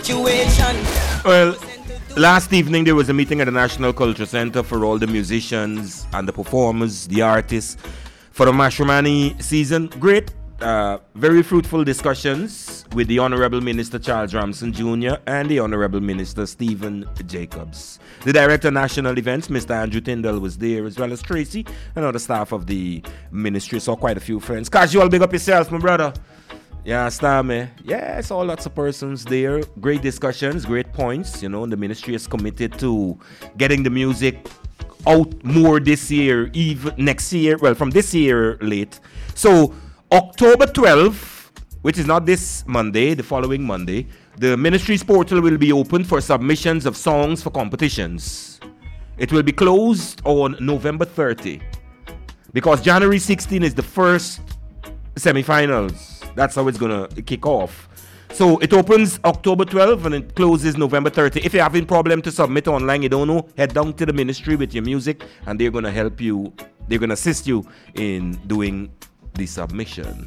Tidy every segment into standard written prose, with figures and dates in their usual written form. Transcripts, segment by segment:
Well, last evening there was a meeting at the National Culture Center for all the musicians and the performers, the artists for the Mashramani season. Great, very fruitful discussions with the Honorable Minister Charles Ramson Jr. and the Honorable Minister Stephen Jacobs. The Director of National Events, Mr. Andrew Tyndall, was there, as well as Tracy and other staff of the ministry. Saw quite a few friends. Casual, big up yourself, my brother. Yeah, understand me? Yeah, saw lots of persons there. Great discussions, great points. You know, the ministry is committed to getting the music out more this year, even next year. Well, from this year late. So, October 12th, which is not this Monday, the following Monday, the ministry's portal will be open for submissions of songs for competitions. It will be closed on November 30 because January 16 is the first semi-finals. That's how it's going to kick off. So it opens October 12 and it closes November 30. If you're having problem to submit online, you don't know, head down to the ministry with your music and they're going to help you. They're going to assist you in doing the submission.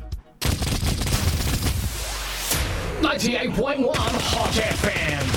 98.1 Hot FM.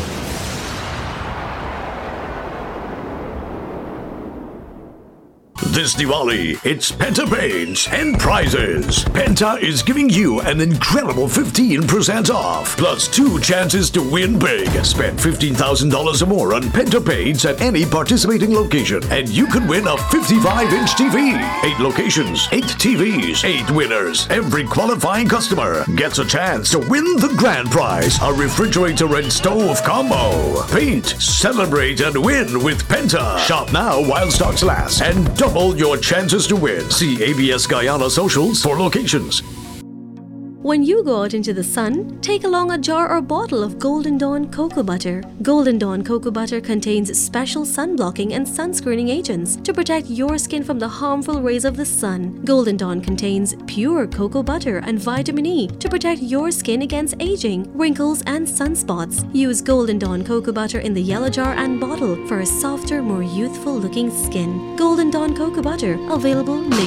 This Diwali, it's Penta Paints and prizes. Penta is giving you an incredible 15% off, plus 2 chances to win big. Spend $15,000 or more on Penta Paints at any participating location, and you could win a 55-inch TV. 8 locations, 8 TVs, 8 winners. Every qualifying customer gets a chance to win the grand prize, a refrigerator and stove combo. Paint, celebrate, and win with Penta. Shop now while stocks last, and double your chances to win. See ABS Guyana socials for locations. When you go out into the sun, take along a jar or bottle of Golden Dawn Cocoa Butter. Golden Dawn Cocoa Butter contains special sun-blocking and sunscreening agents to protect your skin from the harmful rays of the sun. Golden Dawn contains pure cocoa butter and vitamin E to protect your skin against aging, wrinkles, and sunspots. Use Golden Dawn Cocoa Butter in the yellow jar and bottle for a softer, more youthful-looking skin. Golden Dawn Cocoa Butter, available nationwide.